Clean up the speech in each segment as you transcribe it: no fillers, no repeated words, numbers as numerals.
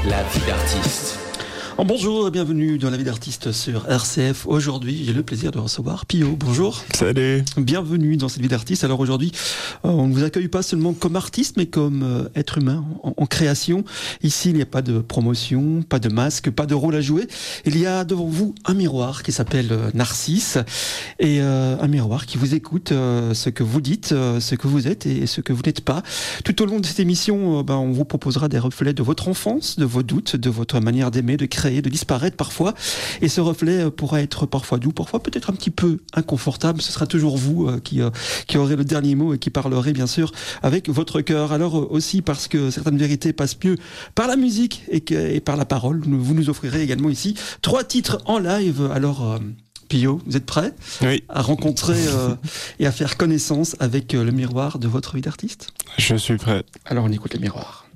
La vie d'artiste. Bonjour et bienvenue dans La vie d'artiste sur RCF. Aujourd'hui, j'ai le plaisir de recevoir Pio. Bonjour. Salut. Bienvenue dans cette vie d'artiste. Alors aujourd'hui, on ne vous accueille pas seulement comme artiste, mais comme être humain en création. Ici, il n'y a pas de promotion, pas de masque, pas de rôle à jouer. Il y a devant vous un miroir qui s'appelle Narcisse et un miroir qui vous écoute ce que vous dites, ce que vous êtes et ce que vous n'êtes pas. Tout au long de cette émission, on vous proposera des reflets de votre enfance, de vos doutes, de votre manière d'aimer, de créer, de disparaître parfois, et ce reflet pourra être parfois doux, parfois peut-être un petit peu inconfortable. Ce sera toujours vous qui aurez le dernier mot et qui parlerez bien sûr avec votre cœur. Alors aussi parce que certaines vérités passent mieux par la musique et par la parole, vous nous offrirez également ici 3 titres en live. Alors Pio, vous êtes prêt Oui. à rencontrer et à faire connaissance avec le miroir de votre vie d'artiste? Je suis prêt. Alors on écoute le miroir.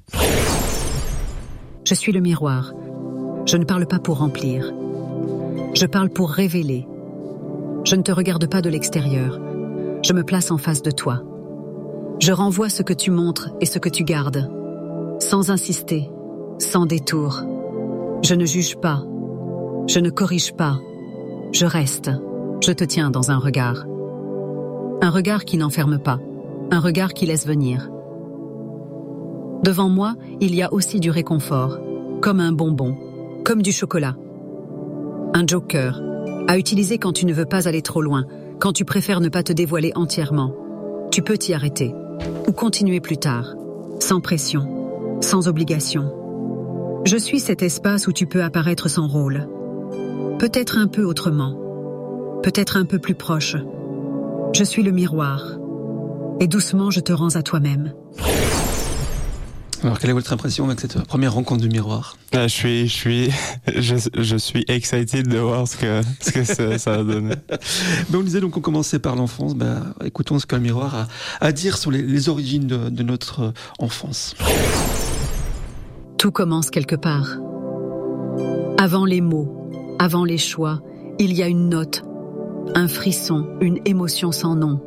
Je suis le miroir. Je ne parle pas pour remplir. Je parle pour révéler. Je ne te regarde pas de l'extérieur. Je me place en face de toi. Je renvoie ce que tu montres et ce que tu gardes. Sans insister, sans détour. Je ne juge pas. Je ne corrige pas. Je reste. Je te tiens dans un regard. Un regard qui n'enferme pas. Un regard qui laisse venir. Devant moi, il y a aussi du réconfort, comme un bonbon. Comme du chocolat. Un joker, à utiliser quand tu ne veux pas aller trop loin, quand tu préfères ne pas te dévoiler entièrement. Tu peux t'y arrêter, ou continuer plus tard, sans pression, sans obligation. Je suis cet espace où tu peux apparaître sans rôle. Peut-être un peu autrement, peut-être un peu plus proche. Je suis le miroir, et doucement je te rends à toi-même. Alors, quelle est votre impression avec cette première rencontre du miroir? Je suis excited de voir ce que ça va donner. On disait donc qu'on commençait par l'enfance. Écoutons ce que le miroir a à dire sur les origines de notre enfance. Tout commence quelque part. Avant les mots, avant les choix, il y a une note, un frisson, une émotion sans nom.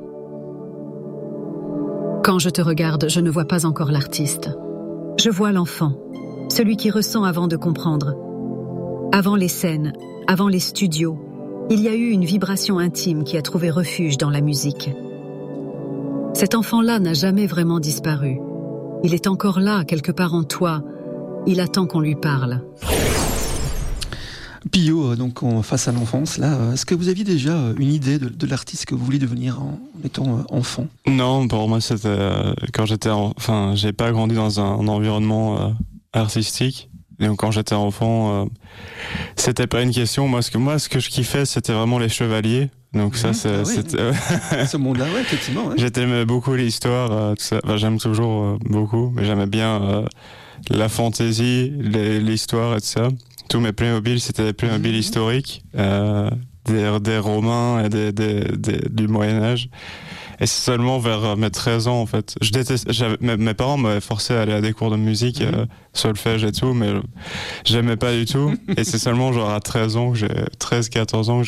Quand je te regarde, je ne vois pas encore l'artiste. Je vois l'enfant, celui qui ressent avant de comprendre. Avant les scènes, avant les studios, il y a eu une vibration intime qui a trouvé refuge dans la musique. Cet enfant-là n'a jamais vraiment disparu. Il est encore là, quelque part en toi. Il attend qu'on lui parle. Pio, donc face à l'enfance, là, est-ce que vous aviez déjà une idée de l'artiste que vous vouliez devenir en étant enfant? Non, pour moi c'était quand j'ai pas grandi dans un environnement artistique. Donc quand j'étais enfant, c'était pas une question. Ce que je kiffais, c'était vraiment les chevaliers. Donc c'était ce monde-là, ouais, effectivement. Ouais. J'aimais beaucoup l'histoire, tout ça. Enfin, j'aime toujours beaucoup, mais j'aimais bien la fantaisie, l'histoire et tout ça. Tous mes Playmobil, c'était des Playmobil historiques, des Romains et du Moyen-Âge. Et c'est seulement vers mes 13 ans, en fait. Mes parents m'avaient forcé à aller à des cours de musique, solfège et tout, mais j'aimais pas du tout. Et c'est seulement genre à 13-14 ans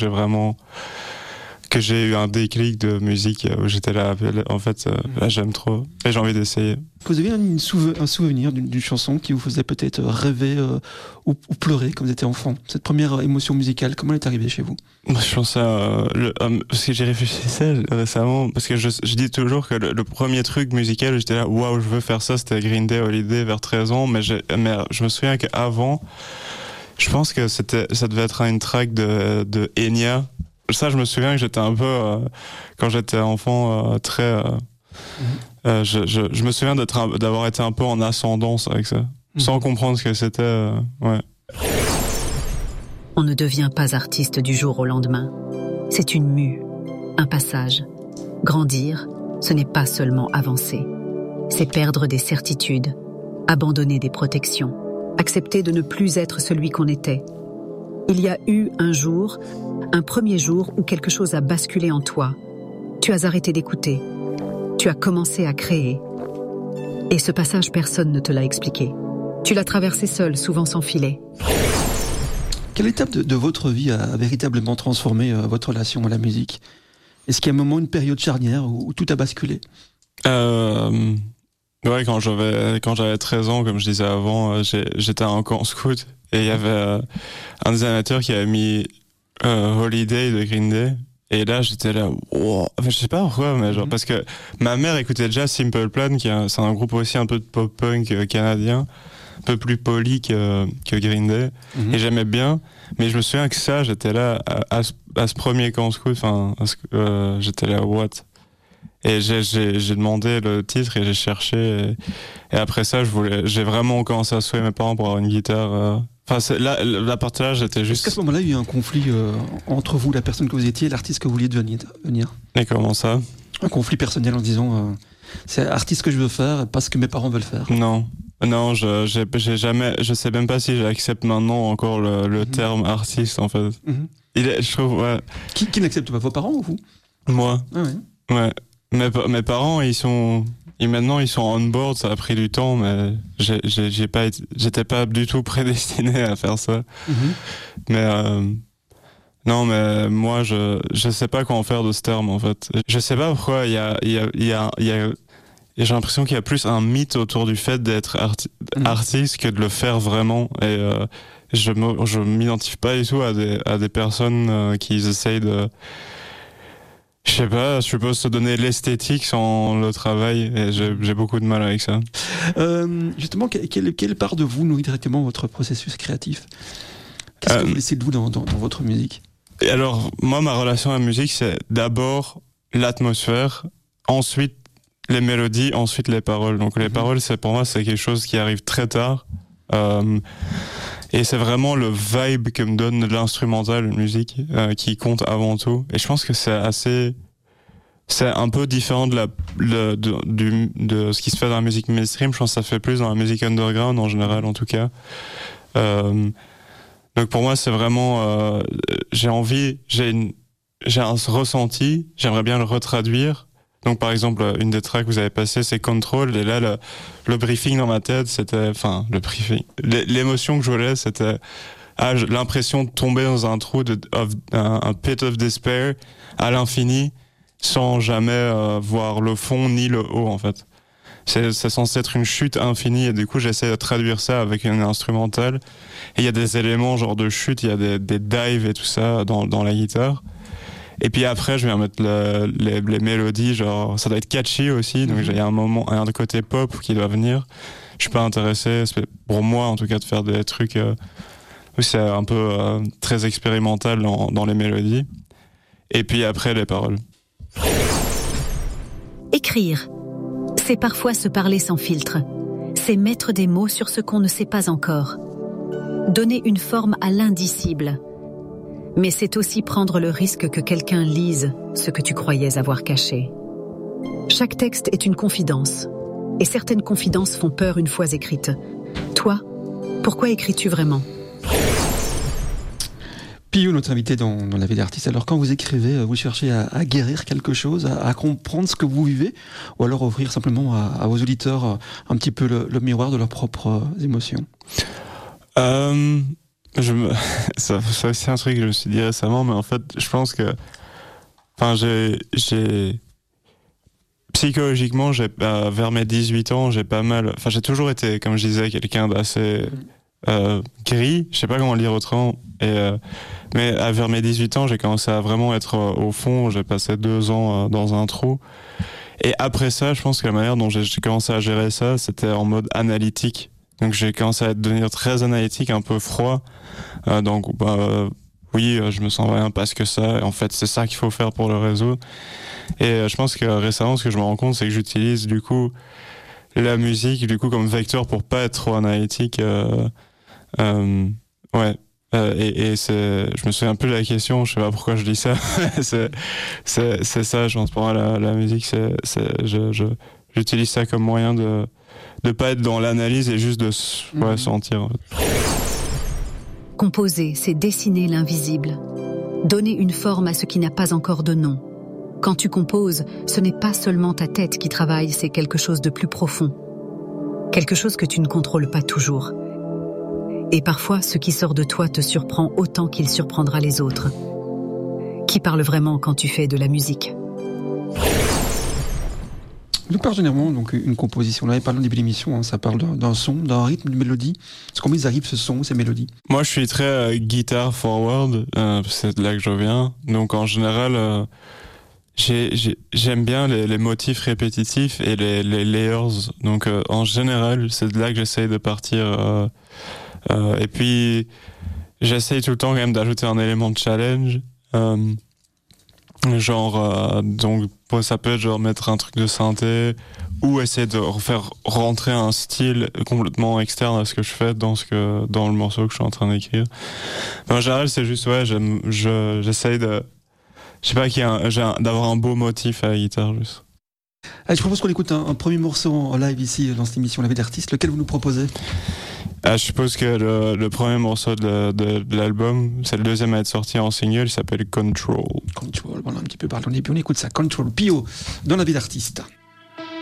que j'ai eu un déclic de musique où j'étais là, en fait, là j'aime trop et j'ai envie d'essayer. Vous avez un souvenir d'une chanson qui vous faisait peut-être rêver ou pleurer quand vous étiez enfant? Cette première émotion musicale, comment elle est arrivée chez vous? Je pense parce que j'ai réfléchi à ça récemment, parce que je dis toujours que le premier truc musical où j'étais là, waouh, je veux faire ça, c'était Green Day Holiday vers 13 ans, mais je me souviens qu'avant, je pense que ça devait être une track de Enya. Ça, je me souviens que j'étais un peu, quand j'étais enfant, très... je me souviens d'avoir été un peu en ascendance avec ça, sans comprendre ce que c'était. Ouais. On ne devient pas artiste du jour au lendemain. C'est une mue, un passage. Grandir, ce n'est pas seulement avancer. C'est perdre des certitudes, abandonner des protections, accepter de ne plus être celui qu'on était. Il y a eu un premier jour où quelque chose a basculé en toi. Tu as arrêté d'écouter. Tu as commencé à créer. Et ce passage, personne ne te l'a expliqué. Tu l'as traversé seul, souvent sans filet. Quelle étape de votre vie a véritablement transformé votre relation à la musique? Est-ce qu'il y a un moment, une période charnière où tout a basculé? Ouais, quand j'avais 13 ans, comme je disais avant, j'étais à un camp scout et il y avait un des animateurs qui avait mis Holiday de Green Day. Et là, j'étais là, wow. Enfin, je sais pas pourquoi, mais genre, parce que ma mère écoutait déjà Simple Plan, c'est un groupe aussi un peu de pop-punk canadien, un peu plus poli que Green Day. Et j'aimais bien, mais je me souviens que ça, j'étais là, à ce premier camp scout, j'étais là, what? Et j'ai demandé le titre et j'ai cherché, et après ça, j'ai vraiment commencé à souhaiter mes parents pour avoir une guitare, la partie là, j'étais juste... Est-ce qu'à ce moment-là, il y a eu un conflit entre vous, la personne que vous étiez, et l'artiste que vous vouliez devenir? Et comment ça? Un conflit personnel en disant c'est l'artiste que je veux faire, pas ce que mes parents veulent faire. Non, j'ai jamais, je sais même pas si j'accepte maintenant encore le terme artiste en fait. Je trouve, ouais. Qui n'accepte pas, vos parents ou vous? Moi. Ah ouais. Ouais. Mes parents, maintenant ils sont on board, ça a pris du temps, mais j'étais pas du tout prédestiné à faire ça. Mais non, mais moi je sais pas quoi en faire de ce terme en fait. Je sais pas pourquoi j'ai l'impression qu'il y a plus un mythe autour du fait d'être artiste que de le faire vraiment. Et je m'identifie pas du tout à des personnes qui essayent de... Je sais pas, je suppose se donner l'esthétique sans le travail, et j'ai beaucoup de mal avec ça. Justement, quelle part de vous nourrit directement votre processus créatif? Qu'est-ce que vous laissez de vous dans votre musique? Et alors, moi, ma relation à la musique, c'est d'abord l'atmosphère, ensuite les mélodies, ensuite les paroles. Donc les paroles, pour moi, c'est quelque chose qui arrive très tard. Et c'est vraiment le vibe que me donne l'instrumental, la musique, qui compte avant tout. Et je pense que c'est un peu différent de ce qui se fait dans la musique mainstream. Je pense que ça fait plus dans la musique underground en général, en tout cas. Donc pour moi, c'est vraiment, j'ai un ressenti, j'aimerais bien le retraduire. Donc par exemple, une des tracks que vous avez passé, c'est Control, et là le briefing dans ma tête, c'était, l'émotion que je voulais, c'était l'impression de tomber dans un trou un pit of despair à l'infini, sans jamais voir le fond ni le haut en fait. C'est censé être une chute infinie, et du coup j'essaie de traduire ça avec une instrumentale. Et il y a des éléments genre de chute, il y a des dives et tout ça dans la guitare. Et puis après, je vais mettre les mélodies, genre, ça doit être catchy aussi, donc il y a un côté pop qui doit venir. Je suis pas intéressé, pour moi en tout cas, de faire des trucs où c'est un peu très expérimental dans les mélodies. Et puis après, les paroles. Écrire, c'est parfois se parler sans filtre. C'est mettre des mots sur ce qu'on ne sait pas encore. Donner une forme à l'indicible. Mais c'est aussi prendre le risque que quelqu'un lise ce que tu croyais avoir caché. Chaque texte est une confidence, et certaines confidences font peur une fois écrites. Toi, pourquoi écris-tu vraiment? Pio, notre invité dans la vie d'artiste. Alors quand vous écrivez, vous cherchez à guérir quelque chose, à comprendre ce que vous vivez, ou alors offrir simplement à vos auditeurs un petit peu le miroir de leurs propres émotions? Ça c'est un truc que je me suis dit récemment, mais en fait je pense que psychologiquement vers mes 18 ans j'ai toujours été, comme je disais, quelqu'un d'assez gris, je sais pas comment le dire autrement, mais vers mes 18 ans j'ai commencé à vraiment être au fond. J'ai passé 2 ans dans un trou, et après ça je pense que la manière dont j'ai commencé à gérer ça, c'était en mode analytique. Donc j'ai commencé à devenir très analytique, un peu froid. Donc oui, je me sens rien parce que ça. En fait, c'est ça qu'il faut faire pour le résoudre. Et je pense que récemment, ce que je me rends compte, c'est que j'utilise du coup la musique comme vecteur pour pas être trop analytique. Ouais. Et je me souviens plus de la question. Je sais pas pourquoi je dis ça. c'est ça. Je pense pour moi la musique, j'utilise ça comme moyen de pas être dans l'analyse et juste de sentir. Composer, c'est dessiner l'invisible. Donner une forme à ce qui n'a pas encore de nom. Quand tu composes, ce n'est pas seulement ta tête qui travaille, c'est quelque chose de plus profond. Quelque chose que tu ne contrôles pas toujours. Et parfois, ce qui sort de toi te surprend autant qu'il surprendra les autres. Qui parle vraiment quand tu fais de la musique ? Nous parlons généralement donc une composition. On avait parlé au début de l'émission, ça parle d'un son, d'un rythme, d'une mélodie. Comment ils arrivent ce son, ces mélodies? Moi, je suis très guitar forward, c'est de là que je viens. Donc en général, j'aime bien les motifs répétitifs et les layers. Donc en général, c'est de là que j'essaye de partir. Et puis j'essaye tout le temps quand même d'ajouter un élément de challenge. Donc ça peut être genre mettre un truc de synthé ou essayer de faire rentrer un style complètement externe à ce que je fais dans le morceau que je suis en train d'écrire. Mais en général, c'est juste j'essaye d'avoir un beau motif à la guitare juste. Allez, je propose qu'on écoute un premier morceau en live ici dans cette émission La Vie d'artiste. Lequel vous nous proposez? Je suppose que le premier morceau de l'album, c'est le deuxième à être sorti en single, il s'appelle Control. Control, voilà un petit peu par le début, on écoute ça. Control, Pio, dans La Vie d'artiste.